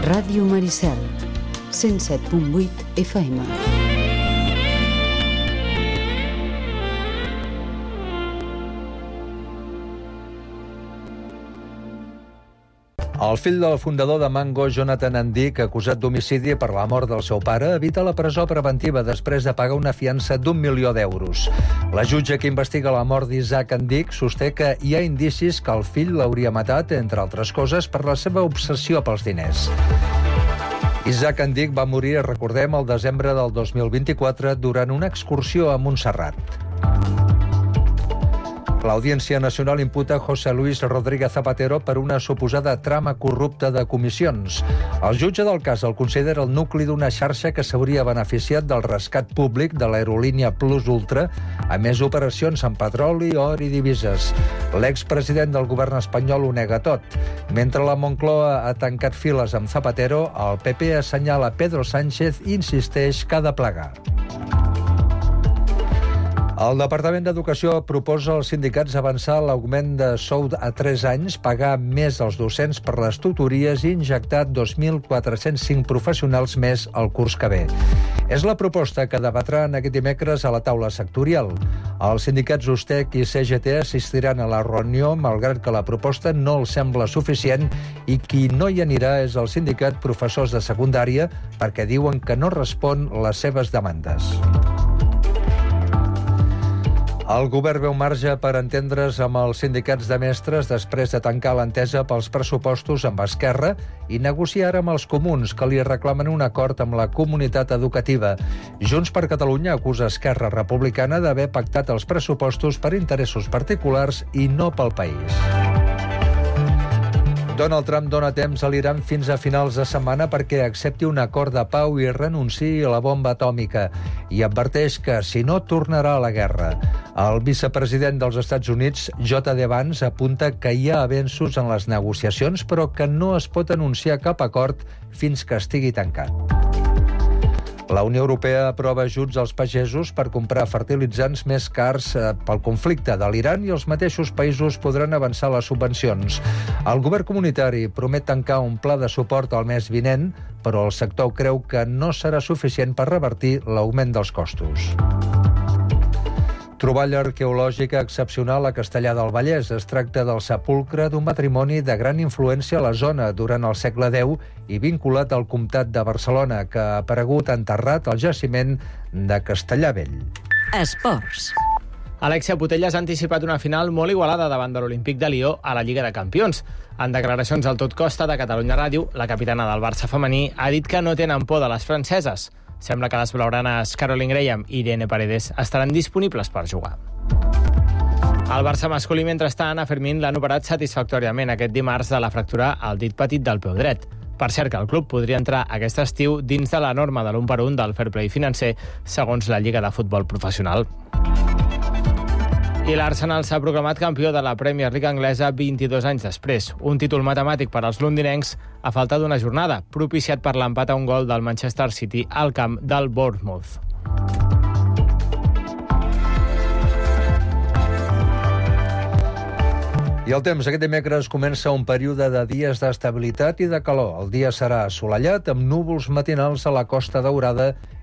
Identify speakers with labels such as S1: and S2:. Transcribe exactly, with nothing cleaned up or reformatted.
S1: Ràdio Maricel, cent set punt vuit F M.
S2: El fill del fundador de Mango, Jonathan Andic, acusat d'homicidi per la mort del seu pare, evita la presó preventiva després de pagar una fiança d'un milió d'euros. La jutge que investiga la mort d'Isaac Andic sosté que hi ha indicis que el fill l'hauria matat, entre altres coses, per la seva obsessió pels diners. Isaac Andic va morir, recordem, el desembre del dos mil vint-i-quatre durant una excursió a Montserrat. L'Audiència Nacional imputa José Luis Rodríguez Zapatero per una suposada trama corrupta de comissions. El jutge del cas el considera el nucli d'una xarxa que s'hauria beneficiat del rescat públic de l'aerolínia Plus Ultra, a més operacions en petroli, or i divises. L'expresident del govern espanyol ho nega tot. Mentre la Moncloa ha tancat files amb Zapatero, el P P assenyala Pedro Sánchez i insisteix que ha de plegar. El Departament d'Educació proposa als sindicats avançar l'augment de sou a tres anys, pagar més als docents per les tutories i injectar dos mil quatre-cents cinc professionals més el curs que ve. És la proposta que debatran aquest dimecres a la taula sectorial. Els sindicats Ustec i C G T assistiran a la reunió, malgrat que la proposta no els sembla suficient, i qui no hi anirà és el sindicat Professors de Secundària, perquè diuen que no respon les seves demandes. El govern veu marge per entendre's amb els sindicats de mestres després de tancar l'entesa pels pressupostos amb Esquerra i negociar amb els comuns, que li reclamen un acord amb la comunitat educativa. Junts per Catalunya acusa Esquerra Republicana d'haver pactat els pressupostos per interessos particulars i no pel país. Donald Trump dona temps a l'Iran fins a finals de setmana perquè accepti un acord de pau i renunciï a la bomba atòmica, i adverteix que, si no, tornarà a la guerra. El vicepresident dels Estats Units, J D Vance, apunta que hi ha avenços en les negociacions, però que no es pot anunciar cap acord fins que estigui tancat. La Unió Europea aprova ajuts als pagesos per comprar fertilitzants més cars pel conflicte de l'Iran i els mateixos països podran avançar les subvencions. El govern comunitari promet tancar un pla de suport al mes vinent, però el sector creu que no serà suficient per revertir l'augment dels costos. Troballa arqueològica excepcional a Castellar del Vallès. Es tracta del sepulcre d'un matrimoni de gran influència a la zona durant el segle deu i vinculat al comtat de Barcelona, que ha aparegut enterrat al jaciment de Castellar Vell.
S3: Esports.
S4: Alexia Putellas ha anticipat una final molt igualada davant de l'Olímpic de Lió a la Lliga de Campions. En declaracions al Tot Costa de Catalunya Ràdio, la capitana del Barça femení ha dit que no tenen por de les franceses. Sembla que les blaugranes Caroline Graham i Irene Paredes estaran disponibles per jugar. El Barça masculí, mentrestant, a Fermín l'han operat satisfactòriament aquest dimarts de la fractura al dit petit del peu dret. Per cert, que el club podria entrar aquest estiu dins de la norma de l'un per un del fair play financer, segons la Lliga de Futbol Professional. I l'Arsenal s'ha proclamat campió de la Premier League anglesa vint-i-dos anys després. Un títol matemàtic per als londinencs a falta d'una jornada, propiciat per l'empat a un gol del Manchester City al camp del Bournemouth.
S2: I el temps, aquest dimecres comença un període de dies d'estabilitat i de calor. El dia serà assolellat amb núvols matinals a la Costa Daurada